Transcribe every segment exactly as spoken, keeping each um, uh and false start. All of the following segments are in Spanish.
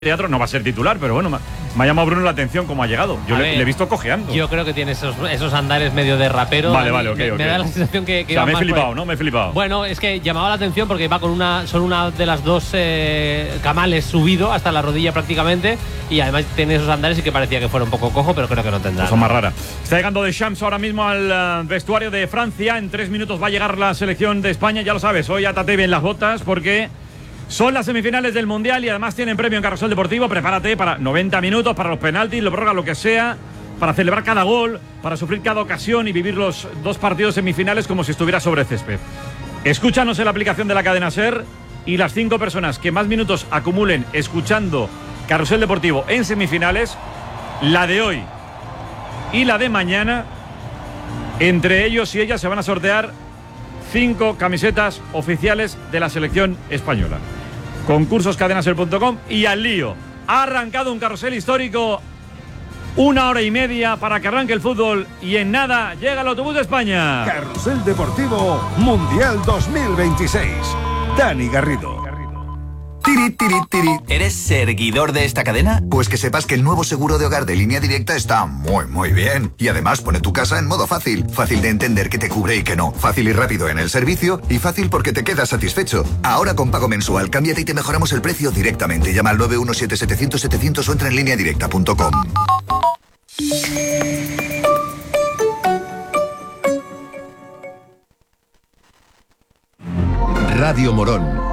teatro no va a ser titular, pero bueno, me, me ha llamado Bruno la atención cómo ha llegado. Yo le, ver, le he visto cojeando. Yo creo que tiene esos, esos andares medio de rapero. Vale, vale, ok, me, ok. me da la sensación que, que o sea, me he más flipado, por... ¿no? Me he flipado. Bueno, es que llamaba la atención porque va con una, son una de las dos eh, camales subido hasta la rodilla prácticamente, y además tiene esos andares y que parecía que fuera un poco cojo, pero creo que no tendrá. Cosa más rara. Está llegando Deschamps ahora mismo al uh, vestuario de Francia. En tres minutos va a llegar la selección de España, ya lo sabes. Hoy atate bien las botas porque son las semifinales del Mundial y además tienen premio en Carrusel Deportivo. Prepárate para noventa minutos, para los penaltis, lo prórroga, lo que sea, para celebrar cada gol, para sufrir cada ocasión y vivir los dos partidos semifinales como si estuviera sobre césped. Escúchanos en la aplicación de la cadena SER y las cinco personas que más minutos acumulen escuchando Carrusel Deportivo en semifinales, la de hoy y la de mañana, entre ellos y ellas se van a sortear cinco camisetas oficiales de la selección española. Concursos cadenaser punto com y al lío. Ha arrancado un carrusel histórico, una hora y media para que arranque el fútbol y en nada llega el autobús de España. Carrusel Deportivo Mundial dos mil veintiséis. Dani Garrido. Tiri, tiri, tiri. ¿Eres seguidor de esta cadena? Pues que sepas que el nuevo seguro de hogar de Línea Directa está muy, muy bien. Y además pone tu casa en modo fácil. Fácil de entender que te cubre y que no. Fácil y rápido en el servicio. Y fácil porque te quedas satisfecho. Ahora con pago mensual, cámbiate y te mejoramos el precio directamente. Llama al nueve uno siete setecientos setecientos o entra en línea directa punto com. Radio Morón.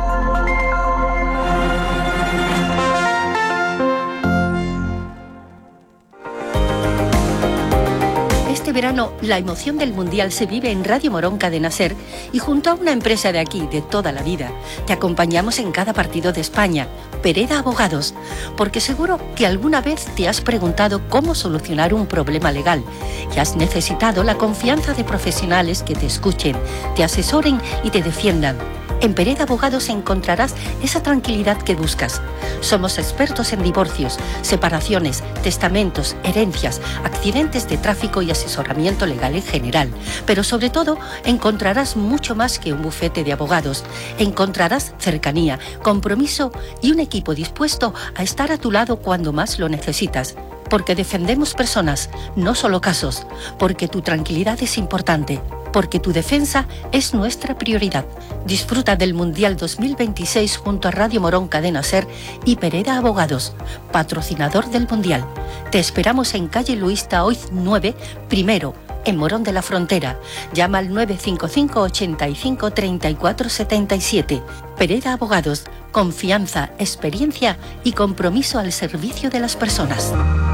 Este verano, la emoción del Mundial se vive en Radio Morón Cadena SER y junto a una empresa de aquí, de toda la vida, te acompañamos en cada partido de España, Pereda Abogados, porque seguro que alguna vez te has preguntado cómo solucionar un problema legal y has necesitado la confianza de profesionales que te escuchen, te asesoren y te defiendan. En Pereda Abogados encontrarás esa tranquilidad que buscas. Somos expertos en divorcios, separaciones, testamentos, herencias, accidentes de tráfico y asesoramiento legal en general. Pero sobre todo, encontrarás mucho más que un bufete de abogados. Encontrarás cercanía, compromiso y un equipo dispuesto a estar a tu lado cuando más lo necesitas. Porque defendemos personas, no solo casos. Porque tu tranquilidad es importante. Porque tu defensa es nuestra prioridad. Disfruta del Mundial dos mil veintiséis junto a Radio Morón Cadena SER y Pereda Abogados, patrocinador del Mundial. Te esperamos en calle Luis Taoiz nueve, primero, en Morón de la Frontera. Llama al nueve cinco cinco, ochenta y cinco, treinta y cuatro setenta y siete. Pereda Abogados, confianza, experiencia y compromiso al servicio de las personas.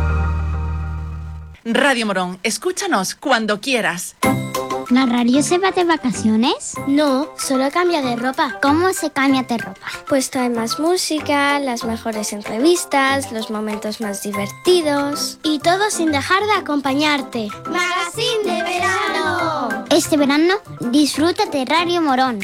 Radio Morón, escúchanos cuando quieras. ¿La radio se va de vacaciones? No, solo cambia de ropa. ¿Cómo se cambia de ropa? Pues trae más música, las mejores entrevistas, los momentos más divertidos. Y todo sin dejar de acompañarte. ¡Magazine de verano! Este verano, disfruta de Radio Morón.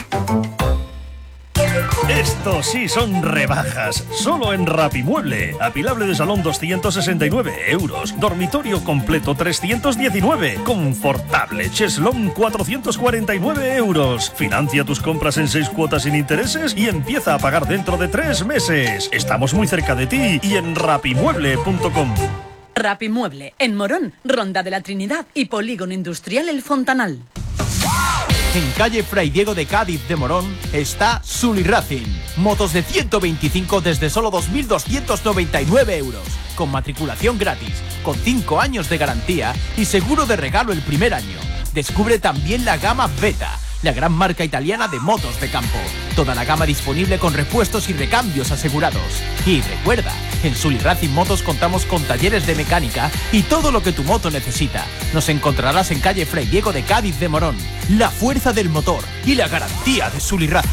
Esto sí son rebajas, solo en Rapimueble. Apilable de salón doscientos sesenta y nueve euros, dormitorio completo trescientos diecinueve, confortable cheslón cuatrocientos cuarenta y nueve euros. Financia tus compras en seis cuotas sin intereses y empieza a pagar dentro de tres meses. Estamos muy cerca de ti y en rapimueble punto com. Rapimueble, en Morón, Ronda de la Trinidad y Polígono Industrial El Fontanal. En calle Fray Diego de Cádiz de Morón está Sully Racing. Motos de ciento veinticinco desde solo dos mil doscientos noventa y nueve euros. Con matriculación gratis, con cinco años de garantía y seguro de regalo el primer año. Descubre también la gama Beta, la gran marca italiana de motos de campo. Toda la gama disponible con repuestos y recambios asegurados. Y recuerda, en Sully Racing Motos contamos con talleres de mecánica y todo lo que tu moto necesita. Nos encontrarás en calle Fray Diego de Cádiz de Morón. La fuerza del motor y la garantía de Sully Racing.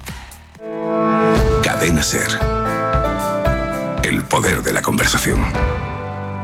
Cadena SER. El poder de la conversación.